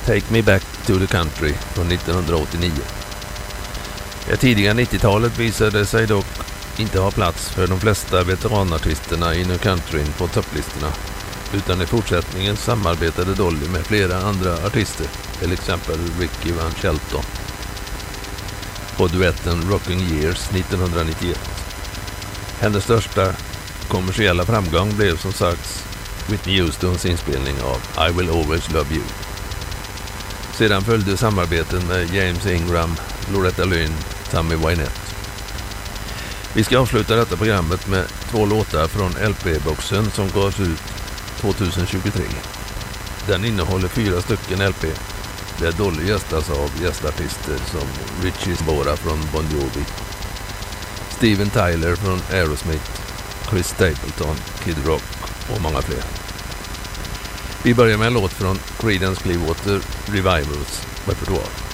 Take Me Back to the Country från 1989. Det tidiga 90-talet visade sig dock inte ha plats för de flesta veteranartisterna inom countryn på topplistorna, utan i fortsättningen samarbetade Dolly med flera andra artister, till exempel Ricky Van Shelton på duetten Rocking Years 1991. Hennes största kommersiella framgång blev som sagt Whitney Houstons inspelning av I Will Always Love You. Sedan följde samarbeten med James Ingram, Loretta Lynn, Tammy Wynette. Vi ska avsluta detta programmet med 2 låtar från LP-boxen som gavs ut 2023. Den innehåller 4 stycken LP där Dolly gästas av gästartister som Richie Sambora från Bon Jovi, Steven Tyler från Aerosmith, Chris Stapleton, Kid Rock och många fler. Vi börjar med en låt från Creedence Clearwater Revivals repertoar.